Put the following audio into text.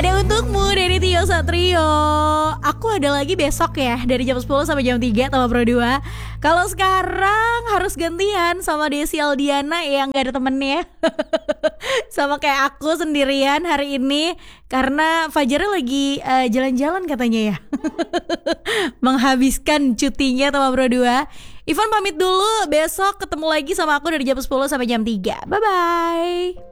Ada untukmu dari Tio Satrio. Aku ada lagi besok ya, dari jam 10 sampai jam 3 sama Pro 2. Kalau sekarang harus gantian sama Desi Aldiana yang gak ada temennya. Sama kayak aku sendirian hari ini, karena Fajarnya lagi jalan-jalan katanya ya. Menghabiskan cutinya sama Pro 2. Ivan pamit dulu, besok ketemu lagi sama aku dari jam 10 sampai jam 3. Bye-bye.